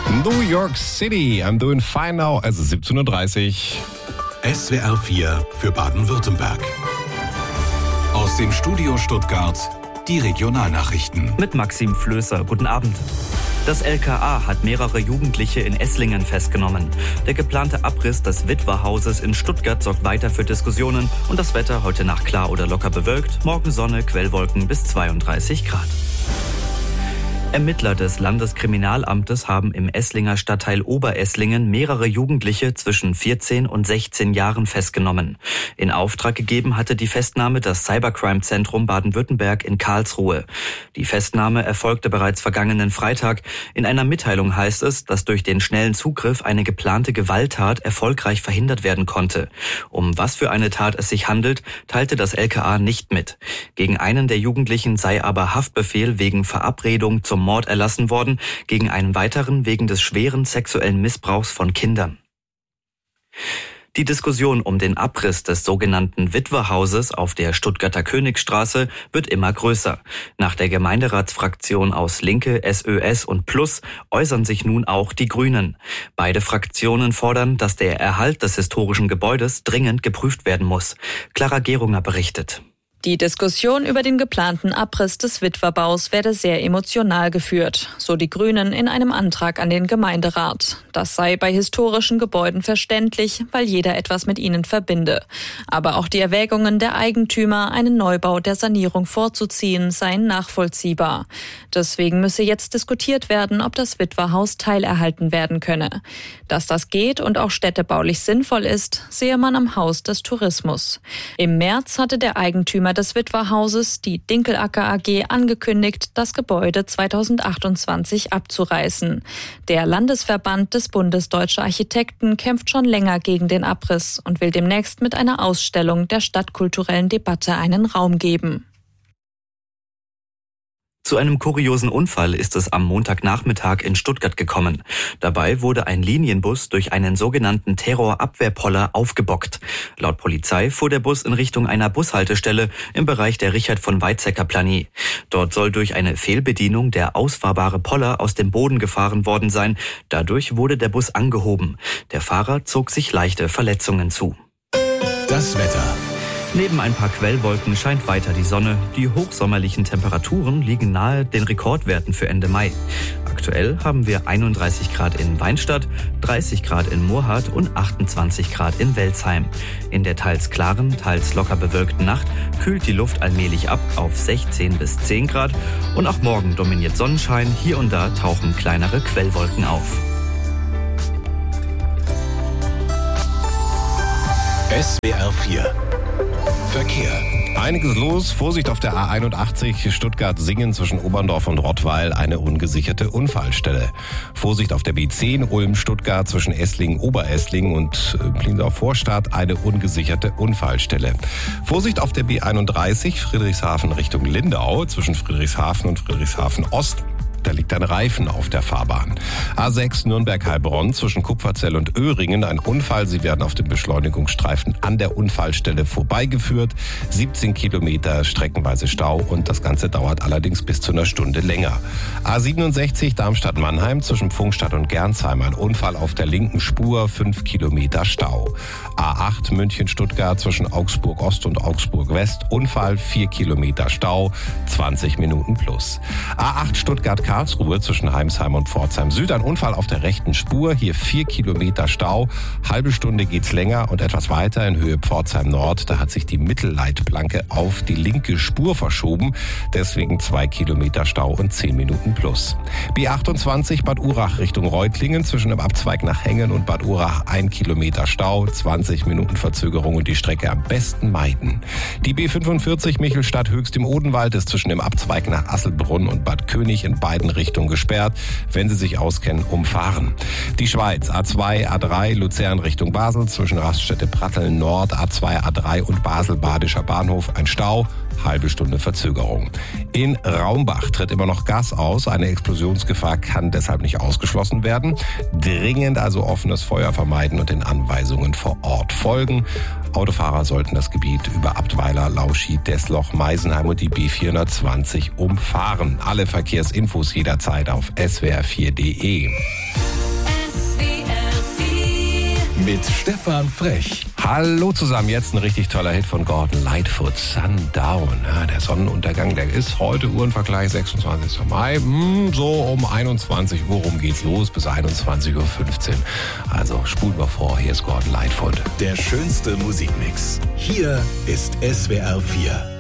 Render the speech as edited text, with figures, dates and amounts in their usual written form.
New York City, I'm doing fine now. Es ist 17:30 Uhr. SWR 4 für Baden-Württemberg. Aus dem Studio Stuttgart, die Regionalnachrichten. Mit Maxim Flößer, guten Abend. Das LKA hat mehrere Jugendliche in Esslingen festgenommen. Der geplante Abriss des Witwerhauses in Stuttgart sorgt weiter für Diskussionen und das Wetter heute Nacht klar oder locker bewölkt, morgen Sonne, Quellwolken bis 32 Grad. Ermittler des Landeskriminalamtes haben im Esslinger Stadtteil Oberesslingen mehrere Jugendliche zwischen 14 und 16 Jahren festgenommen. In Auftrag gegeben hatte die Festnahme das Cybercrime-Zentrum Baden-Württemberg in Karlsruhe. Die Festnahme erfolgte bereits vergangenen Freitag. In einer Mitteilung heißt es, dass durch den schnellen Zugriff eine geplante Gewalttat erfolgreich verhindert werden konnte. Um was für eine Tat es sich handelt, teilte das LKA nicht mit. Gegen einen der Jugendlichen sei aber Haftbefehl wegen Verabredung zum Mord erlassen worden, gegen einen weiteren wegen des schweren sexuellen Missbrauchs von Kindern. Die Diskussion um den Abriss des sogenannten Witwerhauses auf der Stuttgarter Königstraße wird immer größer. Nach der Gemeinderatsfraktion aus Linke, SÖS und Plus äußern sich nun auch die Grünen. Beide Fraktionen fordern, dass der Erhalt des historischen Gebäudes dringend geprüft werden muss. Clara Gerunger berichtet. Die Diskussion über den geplanten Abriss des Witwerbaus werde sehr emotional geführt, so die Grünen in einem Antrag an den Gemeinderat. Das sei bei historischen Gebäuden verständlich, weil jeder etwas mit ihnen verbinde. Aber auch die Erwägungen der Eigentümer, einen Neubau der Sanierung vorzuziehen, seien nachvollziehbar. Deswegen müsse jetzt diskutiert werden, ob das Witwerhaus teilerhalten werden könne. Dass das geht und auch städtebaulich sinnvoll ist, sehe man am Haus des Tourismus. Im März hatte der Eigentümer des Witwerhauses, die Dinkelacker AG, angekündigt, das Gebäude 2028 abzureißen. Der Landesverband des Bundes Deutscher Architekten kämpft schon länger gegen den Abriss und will demnächst mit einer Ausstellung der stadtkulturellen Debatte einen Raum geben. Zu einem kuriosen Unfall ist es am Montagnachmittag in Stuttgart gekommen. Dabei wurde ein Linienbus durch einen sogenannten Terrorabwehrpoller aufgebockt. Laut Polizei fuhr der Bus in Richtung einer Bushaltestelle im Bereich der Richard-von-Weizsäcker-Planie. Dort soll durch eine Fehlbedienung der ausfahrbare Poller aus dem Boden gefahren worden sein. Dadurch wurde der Bus angehoben. Der Fahrer zog sich leichte Verletzungen zu. Das Wetter. Neben ein paar Quellwolken scheint weiter die Sonne. Die hochsommerlichen Temperaturen liegen nahe den Rekordwerten für Ende Mai. Aktuell haben wir 31 Grad in Weinstadt, 30 Grad in Murrhardt und 28 Grad in Welzheim. In der teils klaren, teils locker bewölkten Nacht kühlt die Luft allmählich ab auf 16 bis 10 Grad. Und auch morgen dominiert Sonnenschein. Hier und da tauchen kleinere Quellwolken auf. SWR 4 Verkehr. Einiges los. Vorsicht auf der A81 Stuttgart-Singen zwischen Oberndorf und Rottweil, eine ungesicherte Unfallstelle. Vorsicht auf der B10 Ulm-Stuttgart zwischen Esslingen-Oberesslingen und Pliensau-Vorstadt, eine ungesicherte Unfallstelle. Vorsicht auf der B31 Friedrichshafen Richtung Lindau zwischen Friedrichshafen und Friedrichshafen-Ost. Da liegt ein Reifen auf der Fahrbahn. A6 Nürnberg-Heilbronn zwischen Kupferzell und Öhringen. Ein Unfall. Sie werden auf dem Beschleunigungsstreifen an der Unfallstelle vorbeigeführt. 17 Kilometer streckenweise Stau und das Ganze dauert allerdings bis zu einer Stunde länger. A67 Darmstadt-Mannheim zwischen Pfungstadt und Gernsheim. Ein Unfall auf der linken Spur. 5 Kilometer Stau. A8 München-Stuttgart zwischen Augsburg-Ost und Augsburg-West. Unfall. 4 Kilometer Stau. 20 Minuten plus. A8 Stuttgart-Karlsruhe zwischen Heimsheim und Pforzheim Süd. Ein Unfall auf der rechten Spur. Hier 4 Kilometer Stau. Halbe Stunde geht's länger und etwas weiter in Höhe Pforzheim Nord. Da hat sich die Mittelleitplanke auf die linke Spur verschoben. Deswegen 2 Kilometer Stau und 10 Minuten plus. B28 Bad Urach Richtung Reutlingen zwischen dem Abzweig nach Hengen und Bad Urach 1 Kilometer Stau. 20 Minuten Verzögerung und die Strecke am besten meiden. Die B45 Michelstadt Höchst im Odenwald ist zwischen dem Abzweig nach Asselbrunn und Bad König in beiden Richtungen gesperrt. Wenn Sie sich auskennen, umfahren. Die Schweiz A2, A3 Luzern Richtung Basel zwischen Raststätte Pratteln Nord, A2, A3 und Basel Badischer Bahnhof ein Stau. Halbe Stunde Verzögerung. In Raumbach tritt immer noch Gas aus. Eine Explosionsgefahr kann deshalb nicht ausgeschlossen werden. Dringend also offenes Feuer vermeiden und den Anweisungen vor Ort folgen. Autofahrer sollten das Gebiet über Abtweiler, Lauschied, Dessloch, Meisenheim und die B420 umfahren. Alle Verkehrsinfos jederzeit auf swr4.de. mit Stefan Frech. Hallo zusammen, jetzt ein richtig toller Hit von Gordon Lightfoot, Sundown. Ja, der Sonnenuntergang, der ist heute Uhrenvergleich 26. Mai, so um 21 Uhr rum geht's los bis 21.15 Uhr. Also spulen wir vor, hier ist Gordon Lightfoot. Der schönste Musikmix. Hier ist SWR 4.